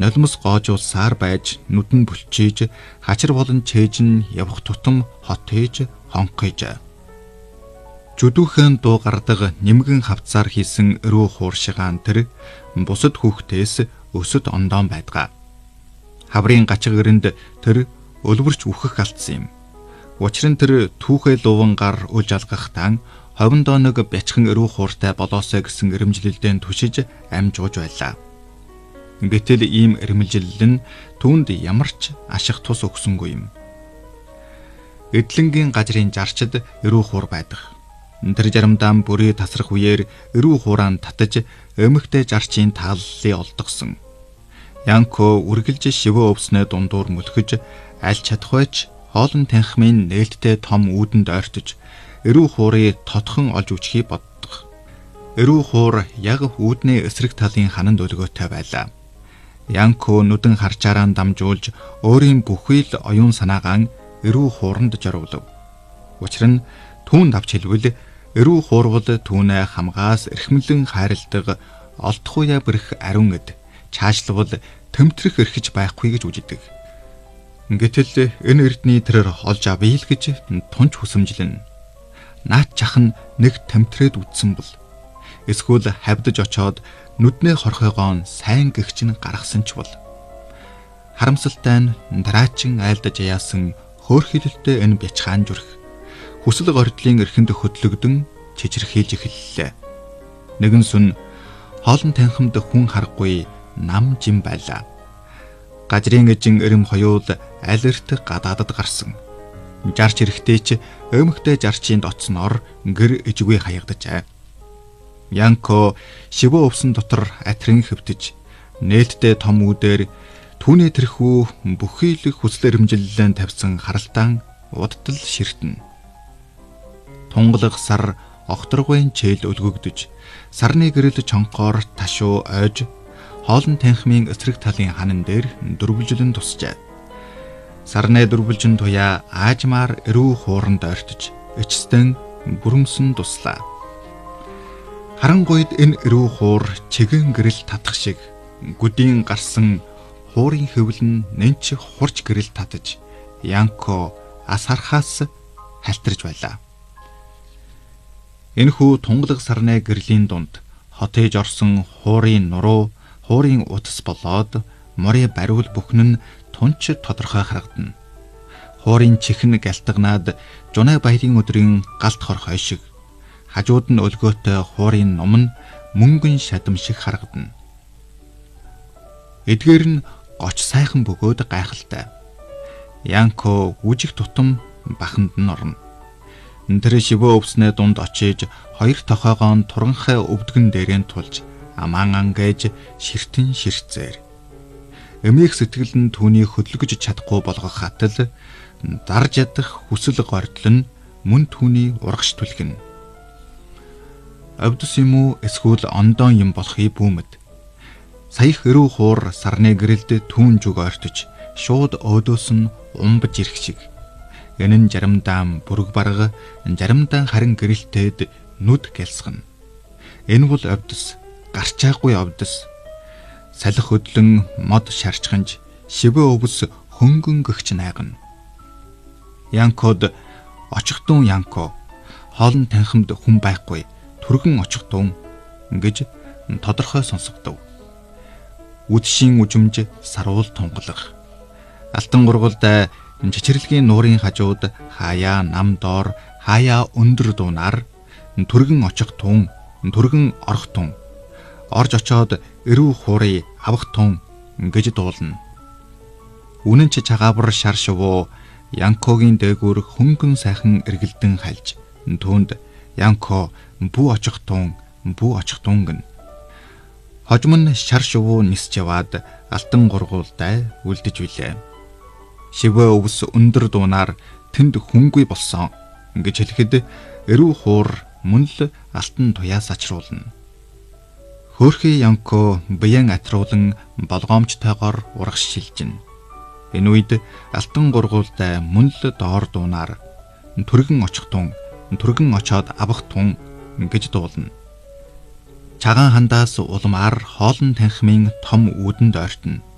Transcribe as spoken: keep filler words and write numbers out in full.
нулимс гоожуулсаар байж нүдэн бүлчиж хачир болон чэйжин явах тутам хот ээж хонхиж. Жүдүүхэн дуу гардаг нэмгэн хавцаар хийсэн өрөө хууршигаан тэр бусад хүүхдээс өсөд ондоон байдгаа. Хаврын гачиг гэрэнд тэр өлбөрч үхэх алдсан юм. Учир нь тэр түүхээ лувангаар үл жалгахтаа ховондоо нэг бячхан өрөө хууртай болоосоо гэсэн ирэмжлэлдээ түшиж амжууж байлаа. Гэтэл ийм ирэмжлэл нь түүнд ямар ч ашиг тус өгсөнгүй юм. Эдлэнгийн газрын жарчид өрөө хуур байдаг. Тэр жарамдаан бүрий тасрах үеэр өрөө хуурaan татаж эмэгтэй жарчийн тааллыг олдгосон. Янко үргэлж шивөө өвснөө дундуур мөлхөж аль чадахвайч хоолн танхимын нээлттэй том үүдэнд ойртож өрөө хуурыг тотхон олж үчхийг боддог. Өрөө хуур яг үүдний эсрэг талын хананд өлгөөтэй байлаа. Янко нүдэн харчаараа дамжуулж өөрийн бүхий л оюун санаагаан өрөө хууранд жорвлов. Учир нь түүнд авч хэлвэл өрөө хуурвал түүнээ хамгаас эрхмлэн хайрладаг олдохуяа бэрх ариун эд чаашлвал төмтрөх эрхэж байхгүй гэж үжидэг. Гэтэл энэ эрдний тэрээр олж авъя л гэж тунч хүсэмжлэн. Наад чах нь нэг тэмтрээд үдсэн бол эсвэл хавдаж очоод нүднээ хорхойгоон сайн гэгч нь гаргасан ч бол харамсалтай нь дараачин айлдаж яасан хөөрхилэлтэй энэ бячхаан зүрх хүсэл гордлын эрхэнд хөдлөгдөн чичирхийлж эхэллээ. Нэгэн сүн хоолн танхимд хүн харахгүй нам жим байлаа. Газрын эжин эрэм хоёул аль эрт гадаадад гарсан. Жарч эрэхтэй ч өмхтэй жарчинд оцноор гэр ижгүй хаягдажээ. Янко шивөө өвсөн дотор атрин хөвтөж нээлттэй том үүдээр түүний тэрхүү бүхий л хүсэл эрмжиллэн тавьсан харалтаан удтал ширтэн. Тунгалаг сар огторгойн чээл өлгөгдөж сарны гэрэл чонхоор ташуу ойж хоолн танхимын эсрэг талын ханан дээр дөрвөлжлөн тусжээ. Сарны дөрвөлжин туяа аажмаар өрөө хууранд ойртож эцэстэн бүрэмсэн туслаа. Харангуйд энэ өрөө хуур чигэн гэрэл татах шиг гүдийн гарсан хуурын хөвлөн нэнч хурж гэрэл татаж Янко ас харахаас халтарж байлаа. Энэхүү тунгалаг сарны гэрлийн дунд хотээж орсон хуурын нуруу, хуурын утас болоод морь бариул бүхэн нь тунч тодорхой харагдана. Хуурын чихэн галтгнаад жунаа баярын өдрийн галт хорхой шиг хажууд нь өлгөөтэй хуурын ном нь мөнгөн шадам шиг харагдана. Эдгээр нь гоч сайхан бөгөөд гайхалтай. Янко үжиг тутам баханд нь орно. Тэр шивөө өвснээ дунд очиж хоёр тохойгоон туранхай өвдгөн дээрээ тулж амаан ангаж ширтэн ширцээр. Эмээх сэтгэл нь түүний хөдөлгөж чадахгүй болгох хатал дарж ядах хүсэл гордол нь мөн түүний урагш түлхэн. Авдус юм уу эсвэл ондоон юм болохыг бүүмэд. Саях өрөө хуур сарны гэрэлд түүн зүг ойртож шууд өөдөөс нь умбаж ирэх шиг. Энэ нь жарамдаан бүрэг барга, жарамдаан харин гэрэлтээд нүд гэлсгэн. Энэ бол авдус, гарчаагүй авдус. Салих хөдлөн мод шарчханж шивээ өвс хөнгөн гэгч найгана. Янкод очихтун Янко хоолн танхимд хүн байхгүй түргэн очихтун гэж тодорхой сонсогдов. Үдшийн үжимж саруул тунгалах. Алтан гургалд чичирлэгийн нуурын хажууд хаяа нам доор хаяа өндөр дуунаар түргэн очих тун, түргэн орох тун, орж очоод эрүү хуурыг авах тун гэж дуулна. Үнэн ч чагаавар шар шувуу Янкогийн дээгүүр хөнгөн сайхан эргэлдэн хальж түүнд Янко бүү очих тун, бүү очих тун гэн. Хожим нь шар шувуу нисч яваад алтан гургуултай үлдэж билээ. Шивээ өвс өндөр дуунаар тэнд хүнгүй болсон гэж хэлэхэд эрүү хуур мөн л алтан туяас ачруулна. Хөөрхий Янко биян атруулан болгоомжтойгоор урагш шилжинэ. Энэ үед алтан гургуултай мөн л доор дуунаар түргэн очих тун, түргэн очоод авах тун гэж дуулна. Чагаан хандаас улмаар хоолн танхимын том үүдэнд ойртно.